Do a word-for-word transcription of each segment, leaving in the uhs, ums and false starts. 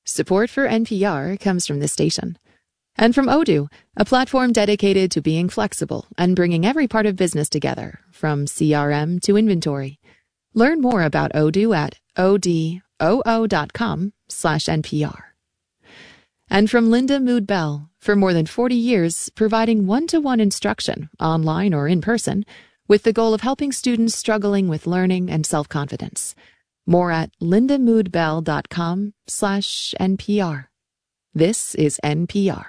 Support for N P R comes from this station. And from Odoo, a platform dedicated to being flexible and bringing every part of business together, from C R M to inventory. Learn more about Odoo at odoo.com slash NPR. And from Linda Mood Bell, for more than forty years, providing one-to-one instruction, online or in person, with the goal of helping students struggling with learning and self-confidence. More at lindamoodbell.com slash NPR. This is N P R.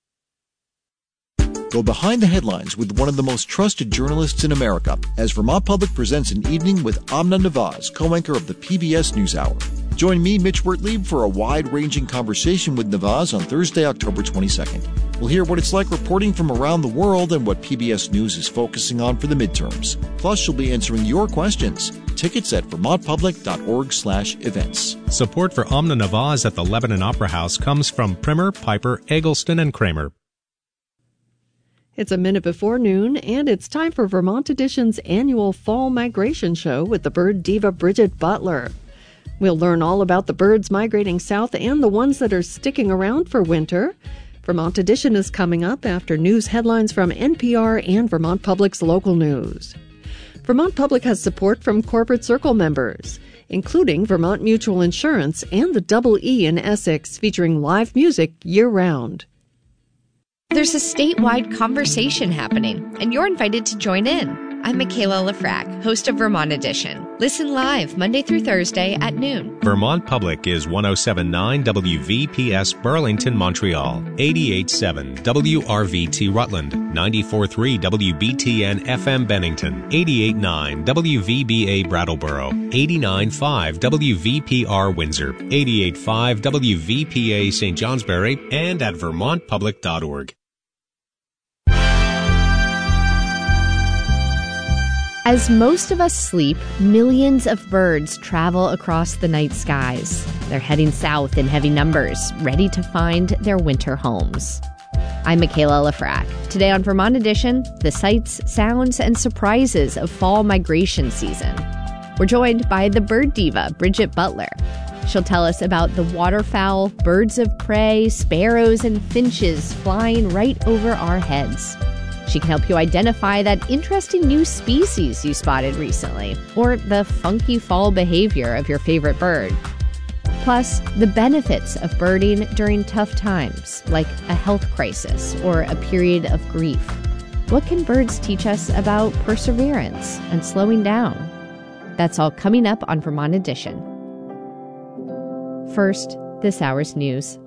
Go behind the headlines with one of the most trusted journalists in America as Vermont Public presents an evening with Amna Nawaz, co-anchor of the P B S NewsHour. Join me, Mitch Wertlieb, for a wide-ranging conversation with Nawaz on Thursday, October twenty-second. We'll hear what it's like reporting from around the world and what P B S News is focusing on for the midterms. Plus, she'll be answering your questions. Tickets at vermontpublic.org slash events. Support for Amna Nawaz at the Lebanon Opera House comes from Primer, Piper, Eggleston, and Kramer. It's a minute before noon, and it's time for Vermont Edition's annual Fall Migration Show with the bird diva Bridget Butler. We'll learn all about the birds migrating south and the ones that are sticking around for winter. Vermont Edition is coming up after news headlines from N P R and Vermont Public's local news. Vermont Public has support from Corporate Circle members, including Vermont Mutual Insurance and the Double E in Essex, featuring live music year-round. There's a statewide conversation happening, and you're invited to join in. I'm Michaela Lafrac, host of Vermont Edition. Listen live Monday through Thursday at noon. Vermont Public is one oh seven point nine W V P S Burlington, Montreal, eighty-eight point seven W R V T Rutland, ninety-four point three W B T N F M Bennington, eighty-eight point nine W V B A Brattleboro, eighty-nine point five W V P R Windsor, eighty-eight point five W V P A Saint Johnsbury, and at vermont public dot org. As most of us sleep, millions of birds travel across the night skies. They're heading south in heavy numbers, ready to find their winter homes. I'm Michaela Lafrac. Today on Vermont Edition, the sights, sounds, and surprises of fall migration season. We're joined by the bird diva, Bridget Butler. She'll tell us about the waterfowl, birds of prey, sparrows, and finches flying right over our heads. She can help you identify that interesting new species you spotted recently, or the funky fall behavior of your favorite bird. Plus, the benefits of birding during tough times, like a health crisis or a period of grief. What can birds teach us about perseverance and slowing down? That's all coming up on Vermont Edition. First, this hour's news.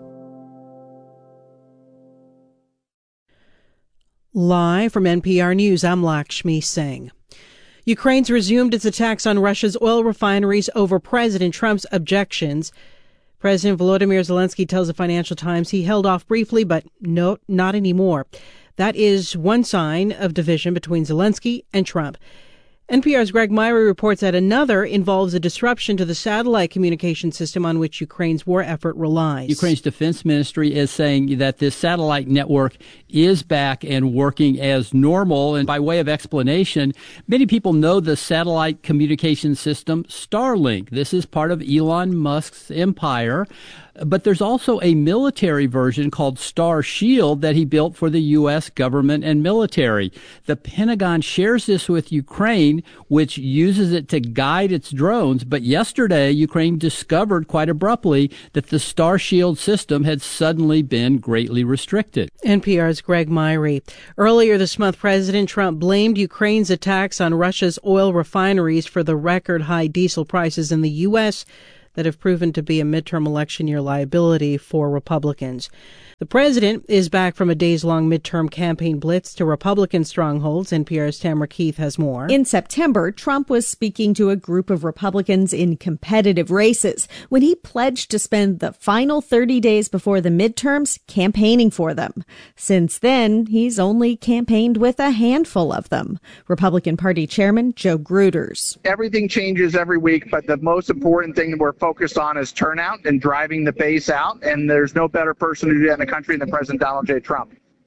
Live from N P R News, I'm Lakshmi Singh. Ukraine's resumed its attacks on Russia's oil refineries over President Trump's objections. President Volodymyr Zelensky tells the Financial Times he held off briefly, but no, not anymore. That is one sign of division between Zelensky and Trump. N P R's Greg Myrie reports that another involves a disruption to the satellite communication system on which Ukraine's war effort relies. Ukraine's defense ministry is saying that this satellite network is back and working as normal. And by way of explanation, many people know the satellite communication system Starlink. This is part of Elon Musk's empire. But there's also a military version called Star Shield that he built for the U S government and military. The Pentagon shares this with Ukraine, which uses it to guide its drones. But yesterday, Ukraine discovered quite abruptly that the Star Shield system had suddenly been greatly restricted. N P R's Greg Myrie. Earlier this month, President Trump blamed Ukraine's attacks on Russia's oil refineries for the record high diesel prices in the U S that have proven to be a midterm election year liability for Republicans. The president is back from a days-long midterm campaign blitz to Republican strongholds. N P R's Tamara Keith has more. In September, Trump was speaking to a group of Republicans in competitive races when he pledged to spend the final thirty days before the midterms campaigning for them. Since then, he's only campaigned with a handful of them. Republican Party Chairman Joe Gruters. Everything changes every week, but the most important thing that we're focused on is turnout and driving the base out, and there's no better person to do that in the country than President Donald J. Trump.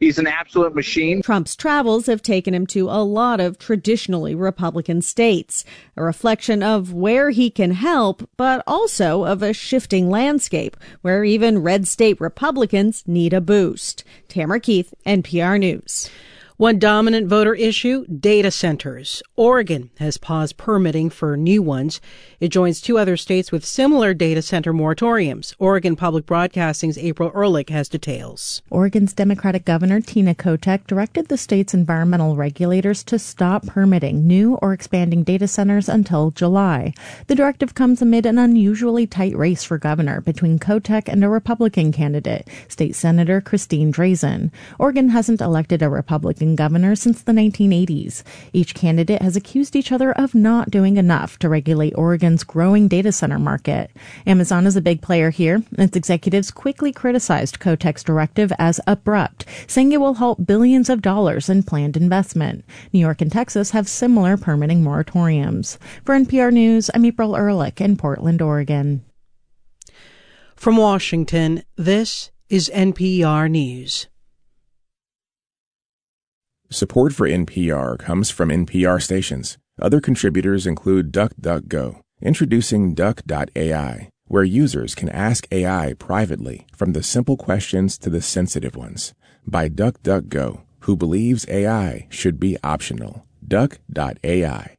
He's an absolute machine. Trump's travels have taken him to a lot of traditionally Republican states, a reflection of where he can help, but also of a shifting landscape where even red state Republicans need a boost. Tamara Keith, N P R News. One dominant voter issue, data centers. Oregon has paused permitting for new ones. It joins two other states with similar data center moratoriums. Oregon Public Broadcasting's April Ehrlich has details. Oregon's Democratic Governor Tina Kotek directed the state's environmental regulators to stop permitting new or expanding data centers until July. The directive comes amid an unusually tight race for governor between Kotek and a Republican candidate, State Senator Christine Drazan. Oregon hasn't elected a Republican governor since the nineteen eighties. Each candidate has accused each other of not doing enough to regulate Oregon's growing data center market. Amazon is a big player here. Its executives quickly criticized Kotek's directive as abrupt, saying it will halt billions of dollars in planned investment. New York and Texas have similar permitting moratoriums. For N P R News, I'm April Ehrlich in Portland, Oregon. From Washington, this is N P R News. Support for N P R comes from N P R stations. Other contributors include DuckDuckGo, introducing Duck dot A I, where users can ask A I privately, from the simple questions to the sensitive ones, by DuckDuckGo, who believes A I should be optional. Duck dot A I.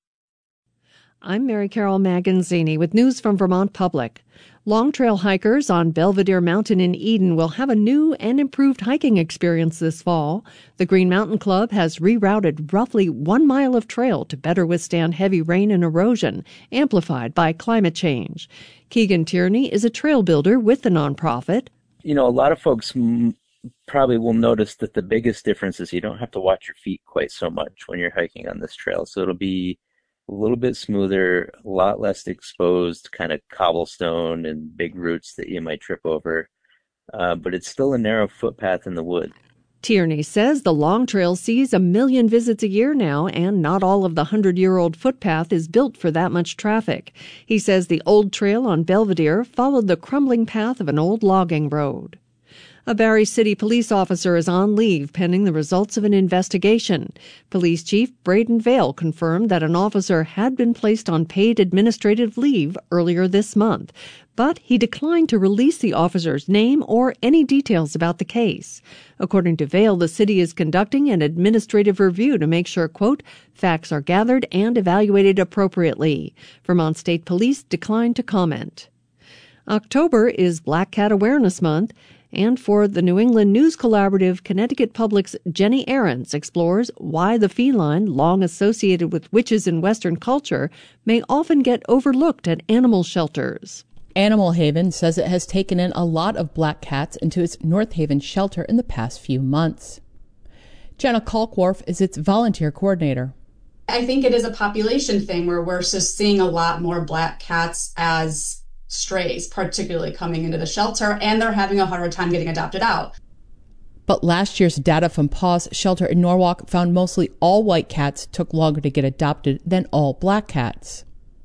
I'm Mary Carol Maganzini with news from Vermont Public. Long trail hikers on Belvedere Mountain in Eden will have a new and improved hiking experience this fall. The Green Mountain Club has rerouted roughly one mile of trail to better withstand heavy rain and erosion, amplified by climate change. Keegan Tierney is a trail builder with the nonprofit. You know, a lot of folks m- probably will notice that the biggest difference is you don't have to watch your feet quite so much when you're hiking on this trail. So it'll be a little bit smoother, a lot less exposed kind of cobblestone and big roots that you might trip over. Uh, but it's still a narrow footpath in the wood. Tierney says the Long Trail sees a million visits a year now, and not all of the hundred-year-old footpath is built for that much traffic. He says the old trail on Belvedere followed the crumbling path of an old logging road. A Barre City police officer is on leave pending the results of an investigation. Police Chief Braden Vale confirmed that an officer had been placed on paid administrative leave earlier this month, but he declined to release the officer's name or any details about the case. According to Vale, the city is conducting an administrative review to make sure, quote, facts are gathered and evaluated appropriately. Vermont State Police declined to comment. October is Black Cat Awareness Month. And for the New England News Collaborative, Connecticut Public's Jenny Ahrens explores why the feline, long associated with witches in Western culture, may often get overlooked at animal shelters. Animal Haven says it has taken in a lot of black cats into its North Haven shelter in the past few months. Jenna Kalkworth is its volunteer coordinator. I think it is a population thing where we're just seeing a lot more black cats as strays, particularly coming into the shelter, and they're having a harder time getting adopted out. But last year's data from Paw's shelter in Norwalk found mostly all white cats took longer to get adopted than all black cats.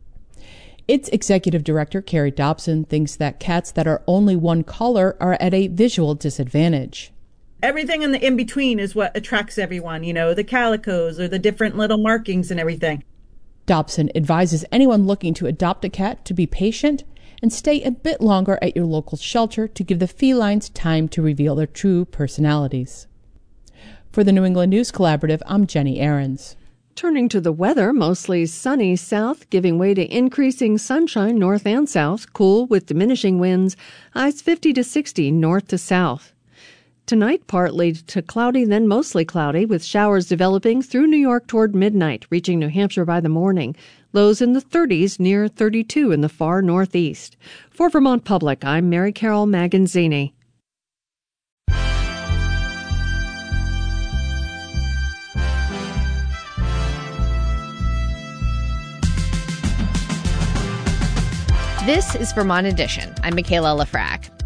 Its executive director, Carrie Dobson, thinks that cats that are only one color are at a visual disadvantage. Everything in the in-between is what attracts everyone, you know, the calicos or the different little markings and everything. Dobson advises anyone looking to adopt a cat to be patient and stay a bit longer at your local shelter to give the felines time to reveal their true personalities. For the New England News Collaborative, I'm Jenny Ahrens. Turning to the weather, mostly sunny south, giving way to increasing sunshine north and south, cool with diminishing winds, highs fifty to sixty north to south. Tonight, partly to cloudy, then mostly cloudy, with showers developing through New York toward midnight, reaching New Hampshire by the morning. Lows in the thirties, near thirty-two in the far northeast. For Vermont Public, I'm Mary Carol Maganzini. This is Vermont Edition. I'm Michaela Lafrac.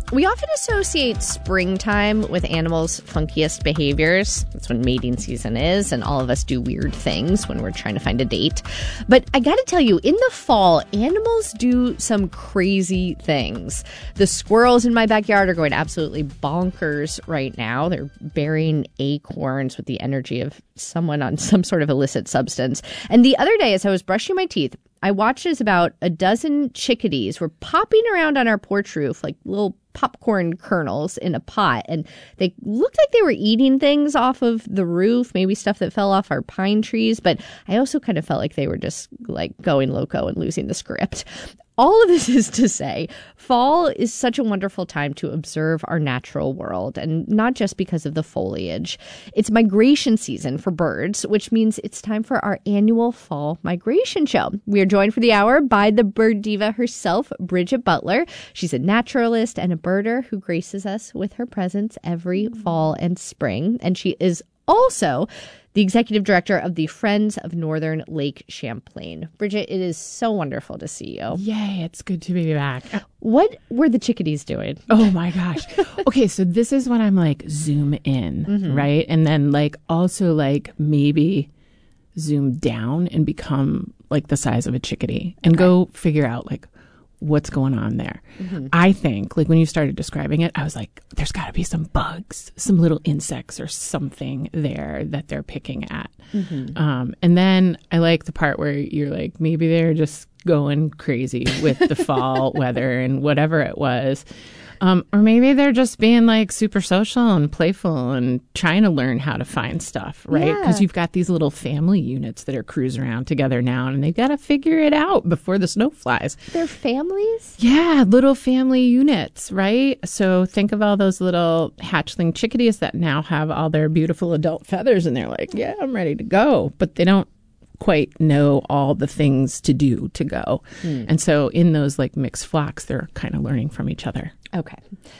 We often associate springtime with animals' funkiest behaviors. That's when mating season is, and all of us do weird things when we're trying to find a date. But I gotta tell you, in the fall, animals do some crazy things. The squirrels in my backyard are going absolutely bonkers right now. They're burying acorns with the energy of someone on some sort of illicit substance. And the other day, as I was brushing my teeth, I watched as about a dozen chickadees were popping around on our porch roof like little popcorn kernels in a pot. And they looked like they were eating things off of the roof, maybe stuff that fell off our pine trees. But I also kind of felt like they were just like going loco and losing the script. All of this is to say, fall is such a wonderful time to observe our natural world, and not just because of the foliage. It's migration season for birds, which means it's time for our annual fall migration show. We are joined for the hour by the bird diva herself, Bridget Butler. She's a naturalist and a birder who graces us with her presence every fall and spring, and she is also the executive director of the Friends of Northern Lake Champlain. Bridget, it is so wonderful to see you. Yay, it's good to be back. What were the chickadees doing? Oh my gosh. Okay, so this is when I'm like zoom in, mm-hmm. right? And then like also like maybe zoom down and become like the size of a chickadee and okay. go figure out like what's going on there. Mm-hmm. I think, like when you started describing it, I was like, there's got to be some bugs, some little insects or something there that they're picking at. Mm-hmm. Um, and then I like the part where you're like, maybe they're just going crazy with the fall weather and whatever it was. Um, or maybe they're just being like super social and playful and trying to learn how to find stuff, right? Because yeah. you've got these little family units that are cruising around together now, and they've got to figure it out before the snow flies. They're families? Yeah, little family units, right? So think of all those little hatchling chickadees that now have all their beautiful adult feathers, and they're like, yeah, I'm ready to go. But they don't quite know all the things to do to go. Hmm. And so in those like mixed flocks, they're kind of learning from each other. Okay.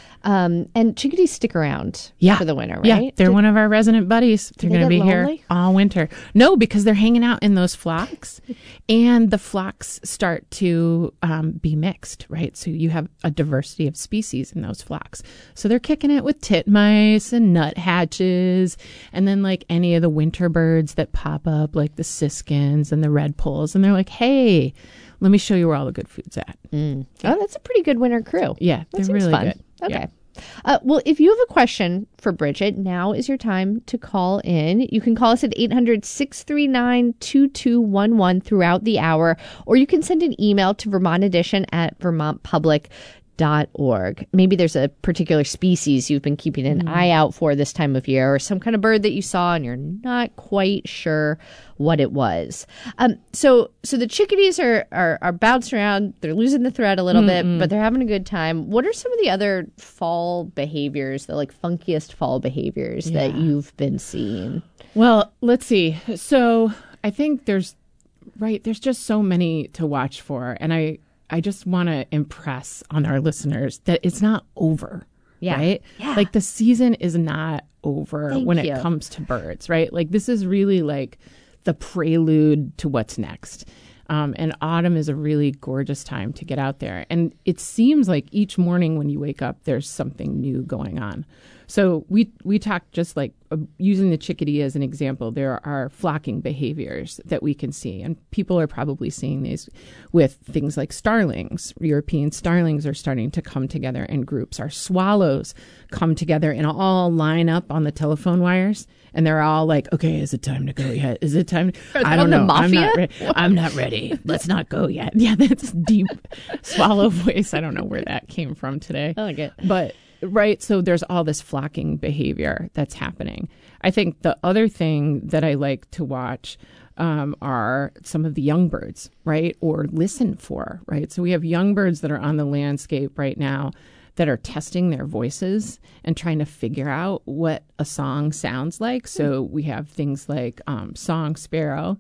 Um, and chickadees stick around yeah. for the winter, right? Yeah, they're Did, one of our resident buddies. They're going to be lonely? here all winter. No, because they're hanging out in those flocks, and the flocks start to um, be mixed, right? So you have a diversity of species in those flocks. So they're kicking it with titmice and nuthatches, and then like any of the winter birds that pop up, like the siskins and the redpolls, and they're like, hey, let me show you where all the good food's at. Mm. Oh, that's a pretty good winter crew. Yeah, that they're really fun. good. Okay. Yeah. Uh, well, if you have a question for Bridget, now is your time to call in. You can call us at eight hundred, six three nine, two two one one throughout the hour, or you can send an email to Vermont Edition at vermont public dot org. Maybe there's a particular species you've been keeping an mm. eye out for this time of year, or some kind of bird that you saw and you're not quite sure what it was. Um, so so the chickadees are, are, are bouncing around. They're losing the thread a little Mm-mm. bit, but they're having a good time. What are some of the other fall behaviors, the like funkiest fall behaviors yeah. that you've been seeing? Well, let's see. So I think there's, right, there's just so many to watch for. And I, I just want to impress on our listeners that it's not over, yeah. right? Yeah. Like the season is not over Thank when you. it comes to birds, right? Like this is really like the prelude to what's next. Um, and autumn is a really gorgeous time to get out there. And it seems like each morning when you wake up, there's something new going on. So we we talked just like uh, using the chickadee as an example. There are flocking behaviors that we can see, and people are probably seeing these with things like starlings. European starlings are starting to come together in groups. Our swallows come together and all line up on the telephone wires, and they're all like, "Okay, is it time to go yet? Is it time? Are I don't the know. Mafia? I'm not ready. I'm not ready. Let's not go yet." Yeah, that's deep swallow voice. I don't know where that came from today. I like it, but. Right. So there's all this flocking behavior that's happening. I think the other thing that I like to watch um, are some of the young birds, right? Or listen for, right? So we have young birds that are on the landscape right now that are testing their voices and trying to figure out what a song sounds like. So we have things like um, song sparrow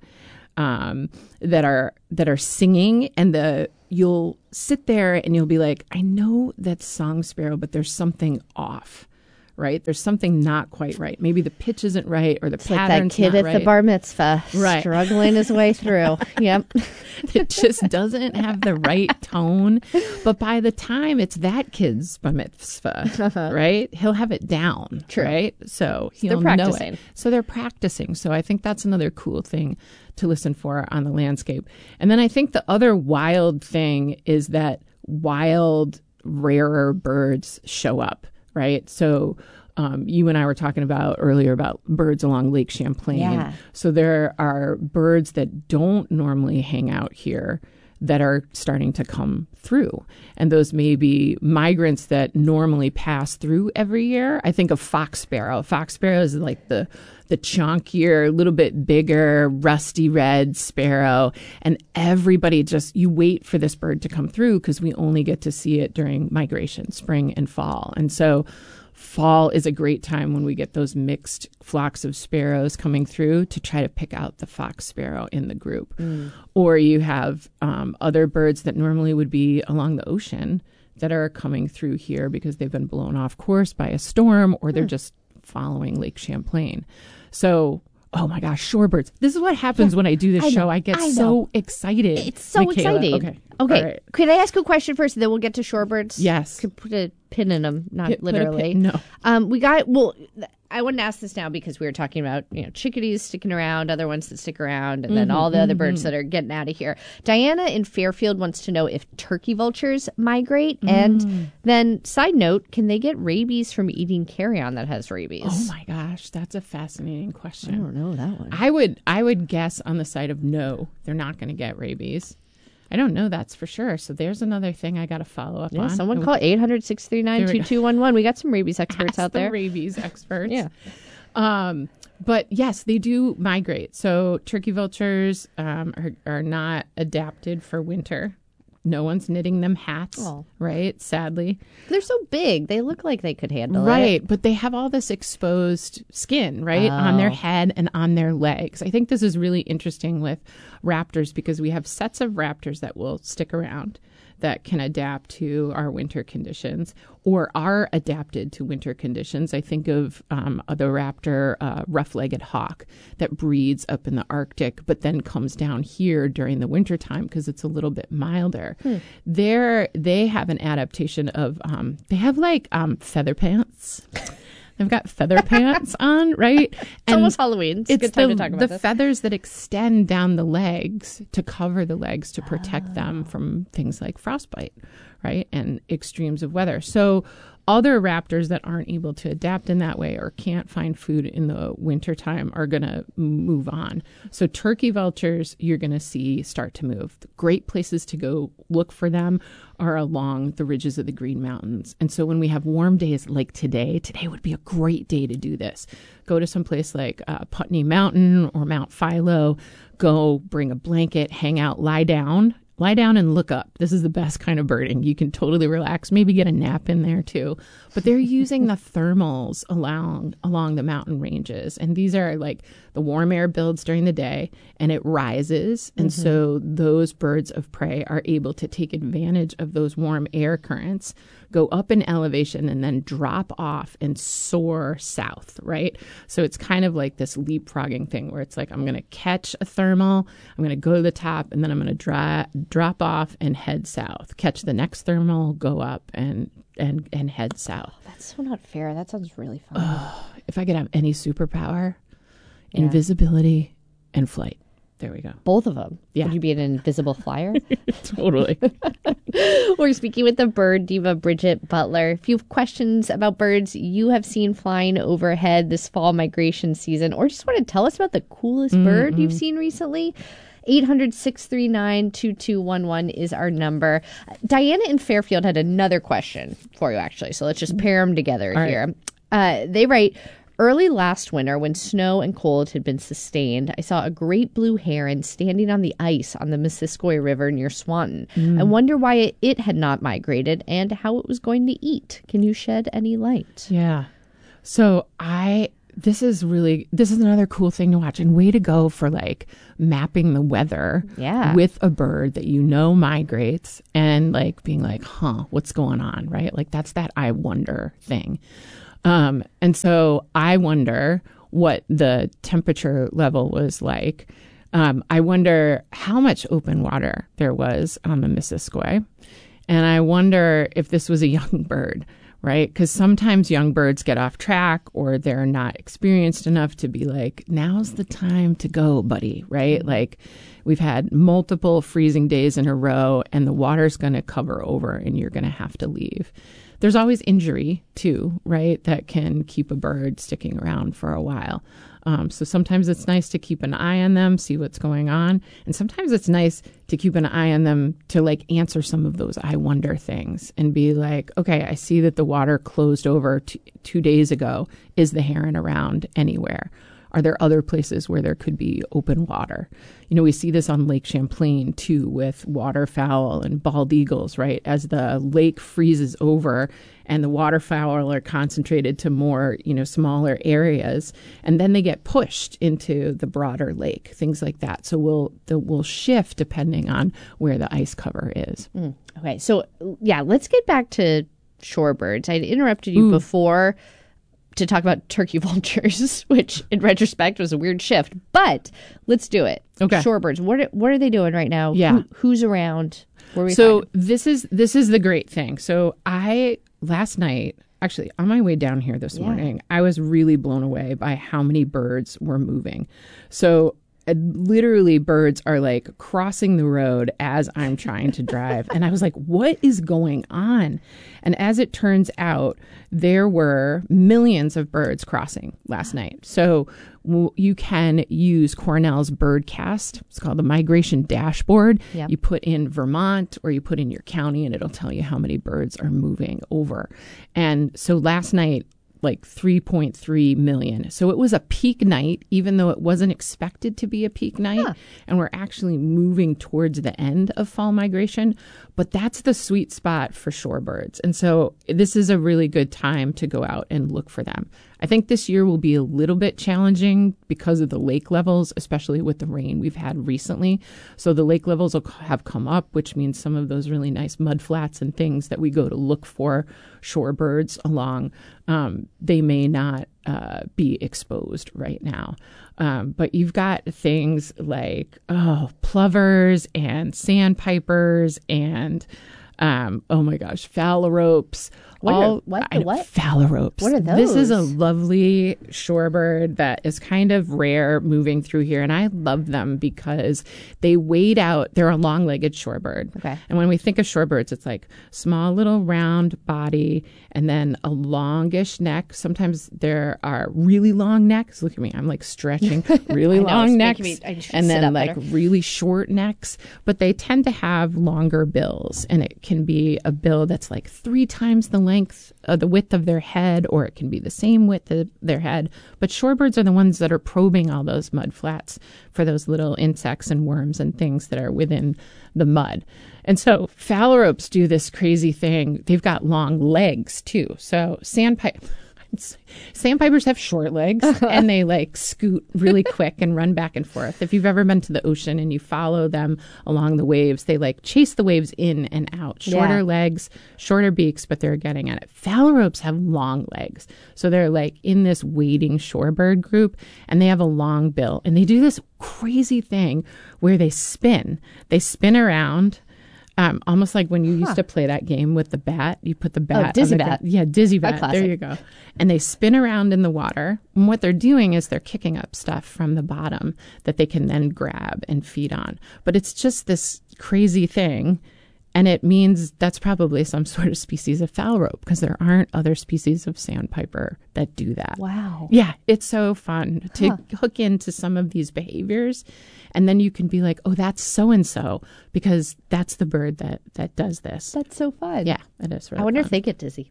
um, that are that are singing, and the you'll sit there and you'll be like, I know that's song sparrow, but there's something off, right? There's something not quite right. Maybe the pitch isn't right or the it's pattern's like that kid not at right. the bar mitzvah, right. struggling his way through. Yep. It just doesn't have the right tone. But by the time it's that kid's bar mitzvah, uh-huh. right, he'll have it down, True. right? So So he'll they're know practicing. it. So they're practicing. So I think that's another cool thing to listen for on the landscape. And then I think the other wild thing is that wild, rarer birds show up, right? So um, you and I were talking about earlier about birds along Lake Champlain. Yeah. So there are birds that don't normally hang out here that are starting to come through. And those may be migrants that normally pass through every year. I think of fox sparrow. Fox sparrow is like the the chunkier, a little bit bigger, rusty red sparrow. And everybody just, you wait for this bird to come through because we only get to see it during migration, spring and fall. And so fall is a great time when we get those mixed flocks of sparrows coming through to try to pick out the fox sparrow in the group. Mm. Or you have um, other birds that normally would be along the ocean that are coming through here because they've been blown off course by a storm or they're hmm. just following Lake Champlain. So, oh my gosh, shorebirds. This is what happens yeah, when I do this I show. I get I so excited. It's so Michaela. exciting. Okay. Okay. Right. Could I ask a question first, and then we'll get to shorebirds? Yes. Could put a pin in them, not Pit, literally. Pin, no. Um, we got, well, I wouldn't ask this now because we were talking about, you know, chickadees sticking around, other ones that stick around, and then mm-hmm, all the other mm-hmm. birds that are getting out of here. Diana in Fairfield wants to know if turkey vultures migrate. Mm. And then, side note, can they get rabies from eating carrion that has rabies? Oh my gosh, that's a fascinating question. I don't know that one. I would, I would guess on the side of no, they're not going to get rabies. I don't know that's for sure. So there's another thing I got to follow up yeah, on. Someone call eight hundred, six three nine, two two one one. We got some rabies experts Ask out there. The rabies experts. yeah. Um, but yes, they do migrate. So turkey vultures um, are, are not adapted for winter. No one's knitting them hats, oh. right? Sadly. They're so big. They look like they could handle right, it. Right, but they have all this exposed skin, right, oh. on their head and on their legs. I think this is really interesting with raptors because we have sets of raptors that will stick around that can adapt to our winter conditions or are adapted to winter conditions. I think of um, the raptor uh, rough-legged hawk that breeds up in the Arctic but then comes down here during the wintertime because it's a little bit milder. Hmm. They're, they have an adaptation of, um, they have like um, feather pants. They've got feather pants on, right? It's and almost Halloween. It's, it's a good time the, to talk about the this. feathers that extend down the legs to cover the legs to protect oh. them from things like frostbite, right? And extremes of weather. So other raptors that aren't able to adapt in that way or can't find food in the wintertime are going to move on. So turkey vultures, you're going to see start to move. The great places to go look for them are along the ridges of the Green Mountains. And so when we have warm days like today, today would be a great day to do this. Go to some place like uh, Putney Mountain or Mount Philo. Go bring a blanket, hang out, lie down. Lie down and look up. This is the best kind of birding. You can totally relax, maybe get a nap in there too. But they're using the thermals along along the mountain ranges. And these are like the warm air builds during the day and it rises. And mm-hmm. so those birds of prey are able to take advantage of those warm air currents, go up in elevation and then drop off and soar south, right? So it's kind of like this leapfrogging thing where it's like, I'm going to catch a thermal, I'm going to go to the top, and then I'm going to dra- drop off and head south. Catch the next thermal, go up and and and head south. Oh, that's so not fair. That sounds really fun. Oh, if I could have any superpower, yeah. invisibility and flight. There we go. Both of them. Yeah. Would you be an invisible flyer? Totally. We're speaking with the bird diva, Bridget Butler. If you have questions about birds you have seen flying overhead this fall migration season, or just want to tell us about the coolest mm-hmm. bird you've seen recently, eight hundred, six three nine, two two one one is our number. Diana in Fairfield had another question for you, actually. So let's just pair them together All here. Right. Uh, they write, early last winter, when snow and cold had been sustained, I saw a great blue heron standing on the ice on the Missisquoi River near Swanton. Mm. I wonder why it, it had not migrated and how it was going to eat. Can you shed any light? Yeah. So I... This is really, this is another cool thing to watch, and way to go for like mapping the weather yeah. with a bird that you know migrates and like being like, huh, what's going on, right? Like that's that I wonder thing. Um, and so I wonder what the temperature level was like. Um, I wonder how much open water there was on the Missisquoi. And I wonder if this was a young bird, right? Because sometimes young birds get off track or they're not experienced enough to be like, now's the time to go, buddy, right? Like we've had multiple freezing days in a row and the water's going to cover over and you're going to have to leave. There's always injury, too, right, that can keep a bird sticking around for a while. Um, so sometimes it's nice to keep an eye on them, see what's going on. And sometimes it's nice to keep an eye on them to, like, answer some of those I wonder things and be like, okay, I see that the water closed over t- two days ago. Is the heron around anywhere? Are there other places where there could be open water? You know, we see this on Lake Champlain, too, with waterfowl and bald eagles, right? As the lake freezes over and the waterfowl are concentrated to more, you know, smaller areas, and then they get pushed into the broader lake, things like that. So we'll, the, we'll shift depending on where the ice cover is. Mm, okay, so, yeah, let's get back to shorebirds. I interrupted you Ooh. before to talk about turkey vultures, which in retrospect was a weird shift, but let's do it. Okay. Shorebirds. What are, what are they doing right now? Yeah. Who, who's around? Where are we so find this is this is the great thing. So I last night, actually on my way down here this Yeah. morning, I was really blown away by how many birds were moving. So uh, literally birds are like crossing the road as I'm trying to drive. And I was like, what is going on? And as it turns out, there were millions of birds crossing last night. So w- you can use Cornell's Birdcast. It's called the Migration Dashboard. Yep. You put in Vermont or you put in your county and it'll tell you how many birds are moving over. And so last night, like three point three million. So it was a peak night, even though it wasn't expected to be a peak night. Huh. And we're actually moving towards the end of fall migration. But that's the sweet spot for shorebirds. And so this is a really good time to go out and look for them. I think this year will be a little bit challenging because of the lake levels, especially with the rain we've had recently. So the lake levels will have come up, which means some of those really nice mud flats and things that we go to look for shorebirds along, um, they may not uh, be exposed right now. Um, but you've got things like, oh, plovers and sandpipers and, um, oh my gosh, phalaropes. What all, are, what? I know, what? Phalaropes. What are those? This is a lovely shorebird that is kind of rare moving through here. And I love them because they wade out. They're a long-legged shorebird. Okay. And when we think of shorebirds, it's like small little round body and then a longish neck. Sometimes there are really long necks. Look at me. I'm like stretching really know, long it's necks. making me- I should and sit then up like better. really short necks. But they tend to have longer bills. And it can be a bill that's like three times the length, uh, the width of their head, or it can be the same width of their head. But shorebirds are the ones that are probing all those mud flats for those little insects and worms and things that are within the mud. And so phalaropes do this crazy thing. They've got long legs too. So sandpiper. Sandpipers have short legs and they like scoot really quick and run back and forth. If you've ever been to the ocean and you follow them along the waves, they like chase the waves in and out. Shorter Yeah. legs, shorter beaks, but they're getting at it. Phalaropes have long legs. So they're like in this wading shorebird group and they have a long bill. And they do this crazy thing where they spin. They spin around. Um, almost like when you Huh. used to play that game with the bat. You put the bat. Dizzy on the Bat. gr- Yeah, dizzy A bat. classic. There you go. And they spin around in the water. And what they're doing is they're kicking up stuff from the bottom that they can then grab and feed on. But it's just this crazy thing. And it means that's probably some sort of species of phalarope because there aren't other species of sandpiper that do that. Wow. Yeah, it's so fun to Huh. hook into some of these behaviors. And then you can be like, oh, that's so-and-so because that's the bird that, that does this. That's so fun. Yeah, it is really I wonder fun. if they get dizzy.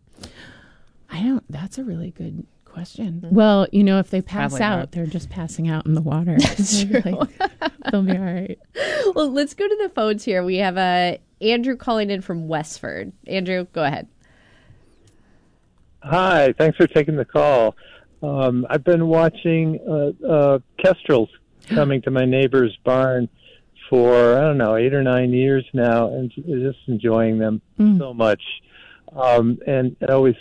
I don't, that's a really good question. Mm-hmm. Well, you know, if they pass Probably out, not. they're just passing out in the water. That's They'll be true. like- they'll be all right. Well, let's go to the phones here. We have uh, Andrew calling in from Westford. Andrew, go ahead. Hi, thanks for taking the call. Um, I've been watching uh, uh, kestrels coming to my neighbor's barn for, I don't know, eight or nine years now, and just enjoying them Mm. so much. Um, and it always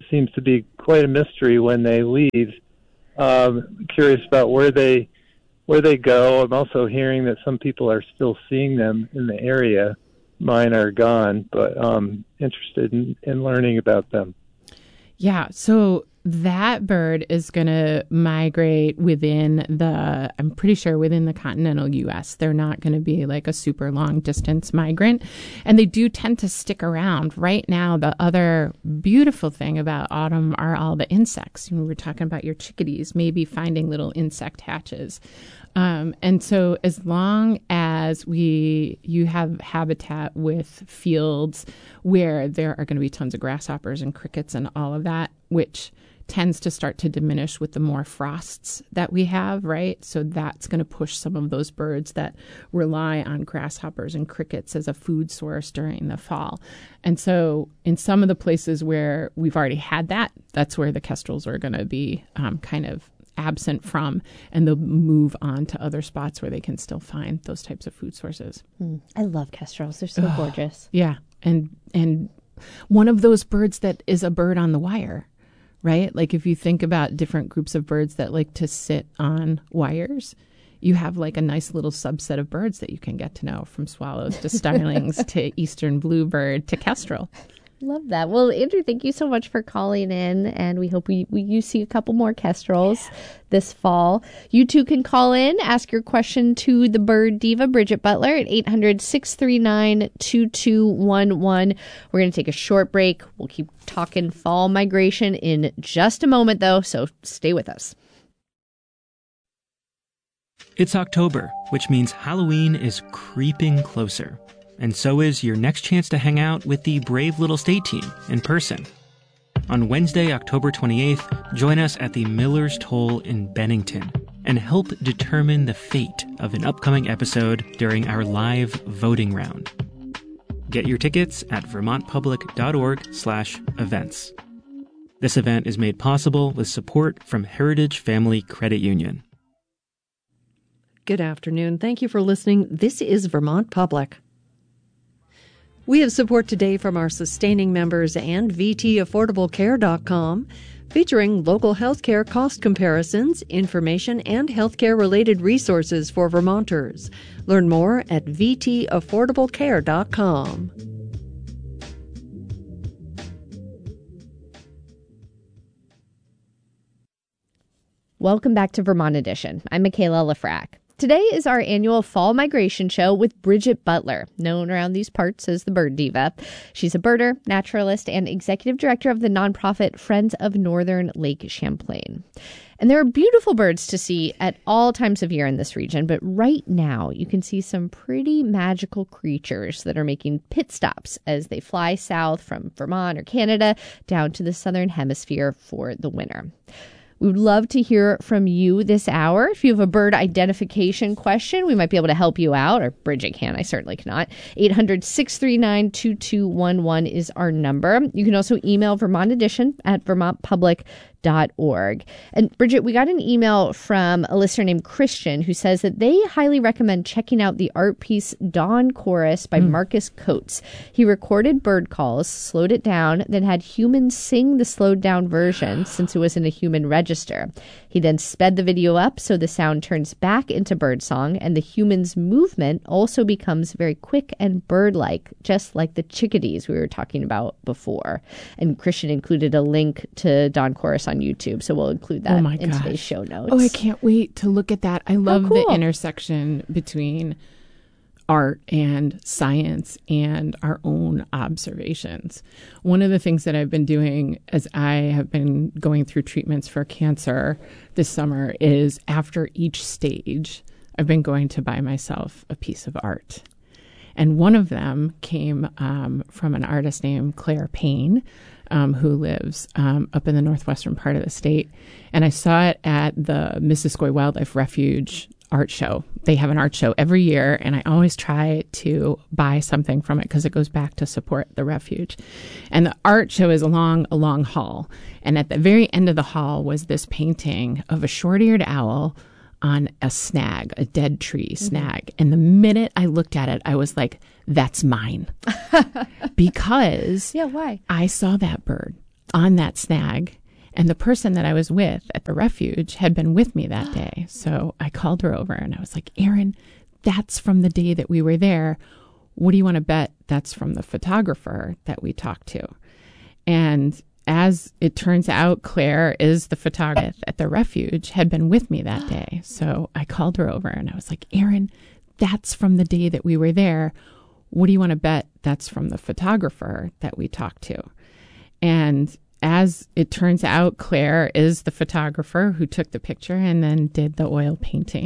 seems to be quite a mystery when they leave. Um, curious about where they where they go. I'm also hearing that some people are still seeing them in the area. Mine are gone, but um, interested in, in learning about them. Yeah, so that bird is going to migrate within the, I'm pretty sure within the continental U S. They're not going to be like a super long distance migrant. And they do tend to stick around. Right now, the other beautiful thing about autumn are all the insects. You know, we were talking about your chickadees, maybe finding little insect hatches. Um, and so as long as we you have habitat with fields where there are going to be tons of grasshoppers and crickets and all of that, which tends to start to diminish with the more frosts that we have, right? So that's going to push some of those birds that rely on grasshoppers and crickets as a food source during the fall. And so in some of the places where we've already had that, that's where the kestrels are going to be um, kind of absent from, and they'll move on to other spots where they can still find those types of food sources. Mm, I love kestrels. They're so oh, gorgeous. Yeah. And, and one of those birds that is a bird on the wire, right? Like if you think about different groups of birds that like to sit on wires, you have like a nice little subset of birds that you can get to know, from swallows to starlings to eastern bluebird to kestrel. Love that. Well, Andrew, thank you so much for calling in, and we hope we, we you see a couple more kestrels yeah. this fall. You too can call in, ask your question to the bird diva, Bridget Butler, at eight hundred, six three nine, two two one one. We're going to take a short break. We'll keep talking fall migration in just a moment, though, so stay with us. It's October, which means Halloween is creeping closer. And so is your next chance to hang out with the Brave Little State team in person. On Wednesday, October twenty-eighth, join us at the Miller's Toll in Bennington and help determine the fate of an upcoming episode during our live voting round. Get your tickets at vermontpublic.org slash events. This event is made possible with support from Heritage Family Credit Union. Good afternoon. Thank you for listening. This is Vermont Public. We have support today from our sustaining members and V T affordable care dot com, featuring local healthcare cost comparisons, information, and healthcare-related resources for Vermonters. Learn more at V T affordable care dot com. Welcome back to Vermont Edition. I'm Michaela Lafrac. Today is our annual fall migration show with Bridget Butler, known around these parts as the Bird Diva. She's a birder, naturalist, and executive director of the nonprofit Friends of Northern Lake Champlain. And there are beautiful birds to see at all times of year in this region, but right now you can see some pretty magical creatures that are making pit stops as they fly south from Vermont or Canada down to the southern hemisphere for the winter. We would love to hear from you this hour. If you have a bird identification question, we might be able to help you out, or Bridget can. I certainly cannot. eight hundred, six three nine, two two one one is our number. You can also email Vermont Edition at vermont public dot org. And Bridget, we got an email from a listener named Christian who says that they highly recommend checking out the art piece Dawn Chorus by mm. Marcus Coates. He recorded bird calls, slowed it down, then had humans sing the slowed down version since it was in a human register. He then sped the video up so the sound turns back into birdsong, and the human's movement also becomes very quick and bird-like, just like the chickadees we were talking about before. And Christian included a link to Dawn Chorus on YouTube, so we'll include that oh my in gosh. today's show notes. Oh, I can't wait to look at that. I love oh, cool. the intersection between art and science and our own observations. One of the things that I've been doing as I have been going through treatments for cancer this summer is after each stage, I've been going to buy myself a piece of art. And one of them came um, from an artist named Claire Payne, um, who lives um, up in the northwestern part of the state. And I saw it at the Missisquoi Wildlife Refuge art show. They have an art show every year, and I always try to buy something from it because it goes back to support the refuge. And the art show is along a long hall. And at the very end of the hall was this painting of a short-eared owl on a snag, a dead tree snag. Mm-hmm. And the minute I looked at it, I was like, that's mine. Because yeah, why? I saw that bird on that snag. And the person that I was with at the refuge had been with me that day. So I called her over and I was like, Erin, that's from the day that we were there. What do you want to bet that's from the photographer that we talked to? And as it turns out, Claire is the photographer at the refuge, had been with me that day. So I called her over and I was like, Erin, that's from the day that we were there. What do you want to bet that's from the photographer that we talked to? And as it turns out, Claire is the photographer who took the picture and then did the oil painting.